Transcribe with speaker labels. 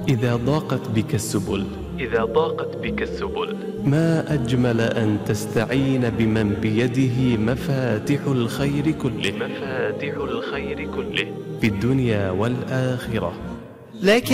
Speaker 1: إذا ضاقت بك السبل ما أجمل أن تستعين بمن بيده مفاتح الخير كله في الدنيا والآخرة.
Speaker 2: لكن